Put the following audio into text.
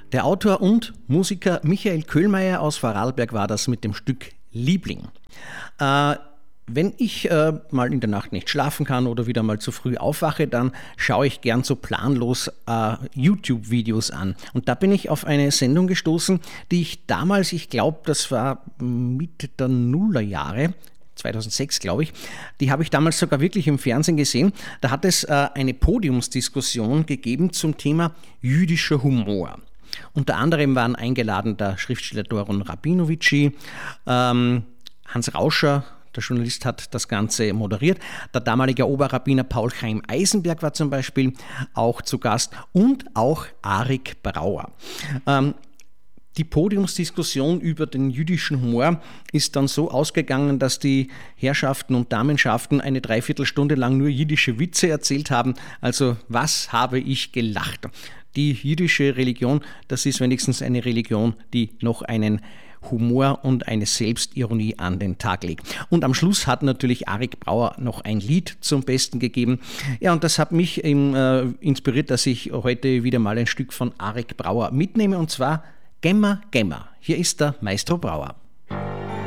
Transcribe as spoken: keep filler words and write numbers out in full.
Der Autor und Musiker Michael Köhlmeier aus Vorarlberg war das mit dem Stück Liebling. Äh, Wenn ich äh, mal in der Nacht nicht schlafen kann oder wieder mal zu früh aufwache, dann schaue ich gern so planlos äh, YouTube-Videos an. Und da bin ich auf eine Sendung gestoßen, die ich damals, ich glaube, das war Mitte der Nullerjahre, zweitausendsechs, glaube ich, die habe ich damals sogar wirklich im Fernsehen gesehen. Da hat es äh, eine Podiumsdiskussion gegeben zum Thema jüdischer Humor. Unter anderem waren eingeladen der Schriftsteller Doron Rabinowitschi, ähm, Hans Rauscher, der Journalist hat das Ganze moderiert. Der damalige Oberrabbiner Paul Chaim Eisenberg war zum Beispiel auch zu Gast und auch Arik Brauer. Ähm, die Podiumsdiskussion über den jüdischen Humor ist dann so ausgegangen, dass die Herrschaften und Damenschaften eine Dreiviertelstunde lang nur jiddische Witze erzählt haben. Also was habe ich gelacht? Die jüdische Religion, das ist wenigstens eine Religion, die noch einen Humor und eine Selbstironie an den Tag legt. Und am Schluss hat natürlich Arik Brauer noch ein Lied zum Besten gegeben. Ja, und das hat mich eben, äh, inspiriert, dass ich heute wieder mal ein Stück von Arik Brauer mitnehme, und zwar Gemma, Gemma. Hier ist der Maestro Brauer.